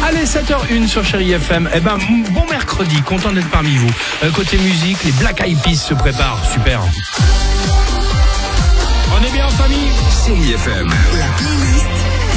Allez, 7h01 sur Chérie FM. Eh ben, bon mercredi, content d'être parmi vous. Côté musique, les Black Eyed Peas se préparent. Super. On est bien en famille. Chérie FM. La playlist.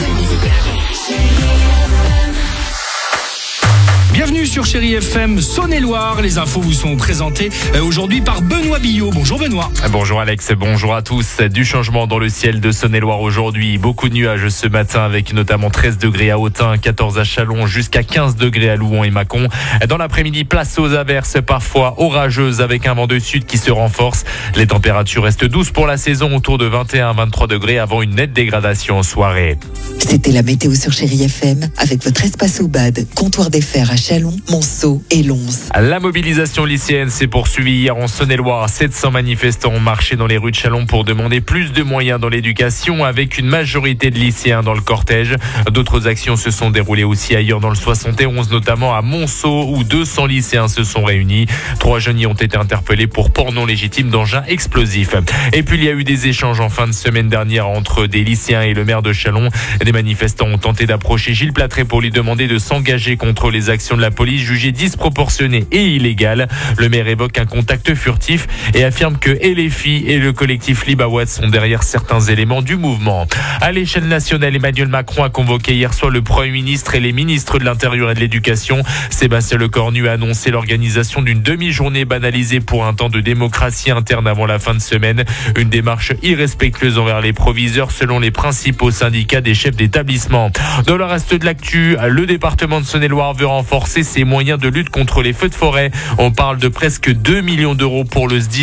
Bienvenue sur Chérie FM Saône-et-Loire. Les infos vous sont présentées aujourd'hui par Benoît Billot. Bonjour Benoît. Bonjour Alex, bonjour à tous. Du changement dans le ciel de Saône-et-Loire aujourd'hui. Beaucoup de nuages ce matin avec notamment 13 degrés à Autun, 14 à Châlons, jusqu'à 15 degrés à Louhans et Mâcon. Dans l'après-midi, place aux averses, parfois orageuses avec un vent de sud qui se renforce. Les températures restent douces pour la saison, autour de 21 à 23 degrés avant une nette dégradation en soirée. C'était la météo sur Chérie FM avec votre espace au bad, comptoir des fers à Châlons, Monceau et Lons. La mobilisation lycéenne s'est poursuivie hier en Saône-et-Loire. 700 manifestants ont marché dans les rues de Châlons pour demander plus de moyens dans l'éducation, avec une majorité de lycéens dans le cortège. D'autres actions se sont déroulées aussi ailleurs dans le 71, notamment à Monceau, où 200 lycéens se sont réunis. 3 jeunes y ont été interpellés pour port non légitime d'engins explosifs. Et puis il y a eu des échanges en fin de semaine dernière entre des lycéens et le maire de Châlons. Des manifestants ont tenté d'approcher Gilles Platré pour lui demander de s'engager contre les actions de la police jugées disproportionnées et illégales. Le maire évoque un contact furtif et affirme que LFI et le collectif Libawat sont derrière certains éléments du mouvement. À l'échelle nationale, Emmanuel Macron a convoqué hier soir le Premier ministre et les ministres de l'Intérieur et de l'Éducation. Sébastien Lecornu a annoncé l'organisation d'une demi-journée banalisée pour un temps de démocratie interne avant la fin de semaine. Une démarche irrespectueuse envers les proviseurs selon les principaux syndicats des chefs d'établissement. Dans le reste de l'actu, le département de Saône-et-Loire veut renforcer ses moyens de lutte contre les feux de forêt. On parle de presque 2 millions d'euros pour le SDIS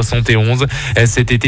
71. Cet été,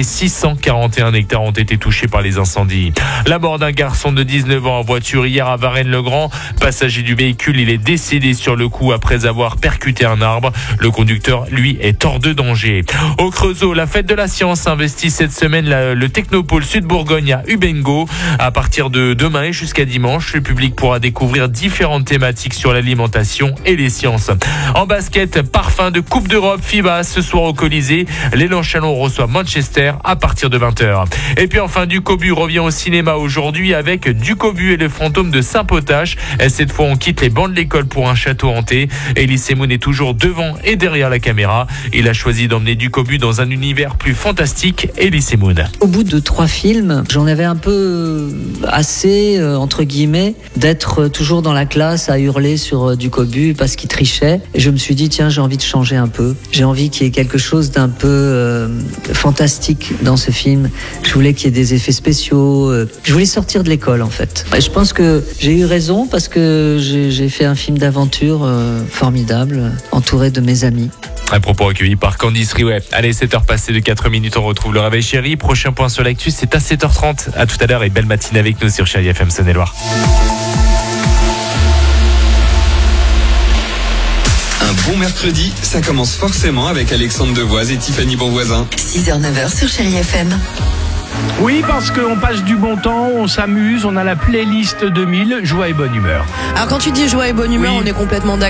641 hectares ont été touchés par les incendies. La mort d'un garçon de 19 ans en voiture hier à Varennes-le-Grand. Passager du véhicule, il est décédé sur le coup après avoir percuté un arbre. Le conducteur, lui, est hors de danger. Au Creusot, la fête de la science investit cette semaine le Technopôle Sud-Bourgogne à Ubengo. À partir de demain et jusqu'à dimanche, le public pourra découvrir différentes thématiques sur l'alimentation et les sciences. En basket, parfum de Coupe d'Europe FIBA ce soir au Colisée. L'élan Châlons reçoit Manchester à partir de 20h. Et puis enfin, Ducobu revient au cinéma aujourd'hui avec Ducobu et le fantôme de Saint-Potache. Cette fois, on quitte les bancs de l'école pour un château hanté. Elie Semoun est toujours devant et derrière la caméra. Il a choisi d'emmener Ducobu dans un univers plus fantastique. Elie Semoun. Au bout de 3 films, j'en avais un peu assez, entre guillemets, d'être toujours dans la classe à hurler sur Ducobu parce qu'il trichait. Et je me suis dit, tiens, j'ai envie de changer un peu. J'ai envie qu'il y ait quelque chose d'un peu fantastique dans ce film. Je voulais qu'il y ait des effets spéciaux. Je voulais sortir de l'école, en fait. Et je pense que j'ai eu raison parce que j'ai fait un film d'aventure formidable, entouré de mes amis. Un propos recueilli par Candice Riouet. Allez, 7h passées de 4 minutes, on retrouve le réveil chéri. Prochain point sur l'actu, c'est à 7h30. À tout à l'heure et belle matinée avec nous sur Chérie FM Saône-et-Loire. Un bon mercredi, ça commence forcément avec Alexandre Devoise et Tiffany Bonvoisin. 6h-9h sur Chérie FM. Oui, parce qu'on passe du bon temps, on s'amuse, on a la playlist 2000, joie et bonne humeur. Alors quand tu dis joie et bonne humeur, Oui. on est complètement d'accord.